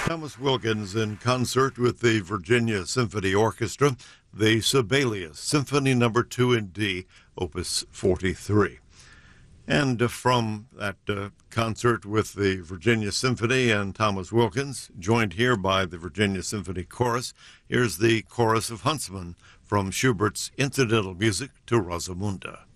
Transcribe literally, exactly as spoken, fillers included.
Thomas Wilkins in concert with the Virginia Symphony Orchestra, the Sibelius Symphony Number two in D, Opus forty-three. And uh, from that uh, concert with the Virginia Symphony and Thomas Wilkins, joined here by the Virginia Symphony Chorus, here's the Chorus of Huntsmen from Schubert's Incidental Music to Rosamunde.